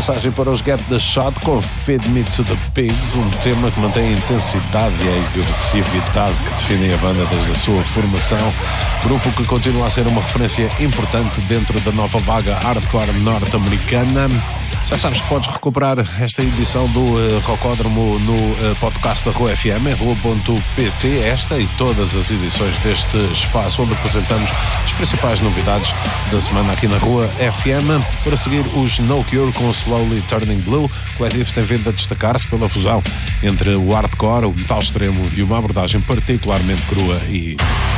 passagem para os Get the Shot com Feed Me to the Pigs, um tema que mantém a intensidade e a agressividade que definem a banda desde a sua formação, grupo que continua a ser uma referência importante dentro da nova vaga hardcore norte-americana. Já sabes que podes recuperar esta edição do Rocódromo no podcast da Rua FM, rua.pt, esta e todas as edições deste espaço onde apresentamos as principais novidades da semana aqui na Rua FM. Para seguir, os No Cure com Slowly Turning Blue, o coletivo tem vindo a destacar-se pela fusão entre o hardcore, o metal extremo e uma abordagem particularmente crua e